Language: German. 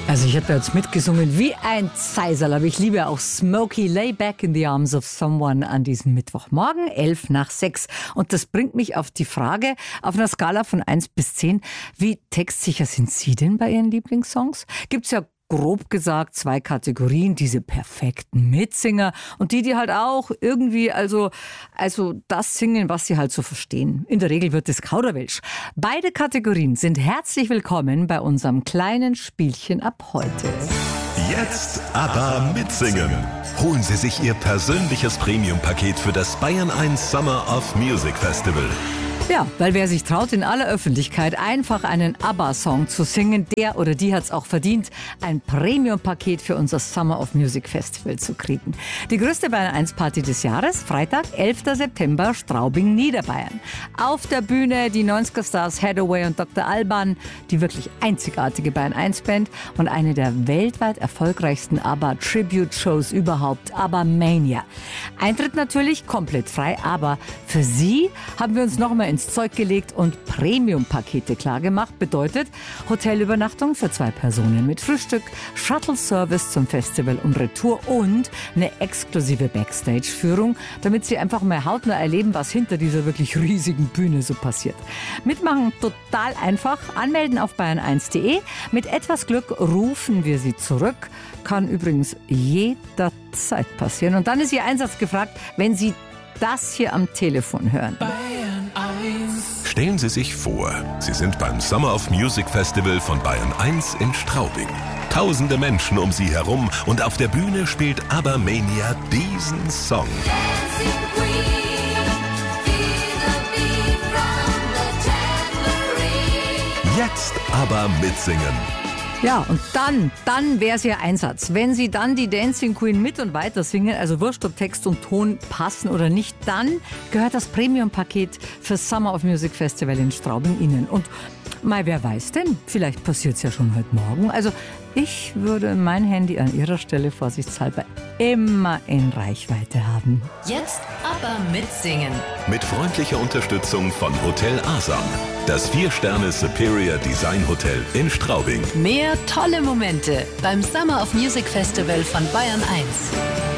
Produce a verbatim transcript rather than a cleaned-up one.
Also ich habe jetzt mitgesungen wie ein Zeisel, aber ich liebe auch Smokey, Lay Back in the Arms of Someone an diesem Mittwochmorgen, elf nach sechs. Und das bringt mich auf die Frage, auf einer Skala von eins bis zehn, wie textsicher sind Sie denn bei Ihren Lieblingssongs? Gibt's ja grob gesagt zwei Kategorien, diese perfekten Mitsinger und die, die halt auch irgendwie also, also das singen, was sie halt so verstehen. In der Regel wird es Kauderwelsch. Beide Kategorien sind herzlich willkommen bei unserem kleinen Spielchen ab heute. Jetzt aber mitsingen. Holen Sie sich Ihr persönliches Premium-Paket für das Bayern eins Summer of Music Festival. Ja, weil wer sich traut, in aller Öffentlichkeit einfach einen ABBA-Song zu singen, der oder die hat es auch verdient, ein Premium-Paket für unser Summer of Music Festival zu kriegen. Die größte Bayern eins Party des Jahres, Freitag, elfter September, Straubing, Niederbayern. Auf der Bühne die neunziger-Stars Hathaway und Doktor Alban, die wirklich einzigartige Bayern eins Band und eine der weltweit erfolgreichsten ABBA-Tribute-Shows überhaupt, ABBA Mania. Eintritt natürlich komplett frei, aber für Sie haben wir uns noch mal ins Zeug gelegt und Premium-Pakete klargemacht. Bedeutet Hotelübernachtung für zwei Personen mit Frühstück, Shuttle-Service zum Festival und Retour und eine exklusive Backstage-Führung, damit Sie einfach mal hautnah erleben, was hinter dieser wirklich riesigen Bühne so passiert. Mitmachen total einfach. Anmelden auf bayern eins punkt de. Mit etwas Glück rufen wir Sie zurück. Kann übrigens jederzeit passieren. Und dann ist Ihr Einsatz gefragt, wenn Sie das hier am Telefon hören. Stellen Sie sich vor, Sie sind beim Summer of Music Festival von Bayern eins in Straubing. Tausende Menschen um Sie herum und auf der Bühne spielt ABBA Mania diesen Song. Jetzt aber mitsingen. Ja, und dann, dann wäre es Ihr Einsatz. Wenn Sie dann die Dancing Queen mit und weiter singen, also wurscht, ob Text und Ton passen oder nicht, dann gehört das Premium-Paket für Summer of Music Festival in Straubing Ihnen. Und mal, wer weiß denn, vielleicht passiert es ja schon heute Morgen. Also ich würde mein Handy an Ihrer Stelle vorsichtshalber immer in Reichweite haben. Jetzt aber mitsingen. Mit freundlicher Unterstützung von Hotel Asam. Das vier Sterne Superior Design Hotel in Straubing. Mehr tolle Momente beim Summer of Music Festival von Bayern eins.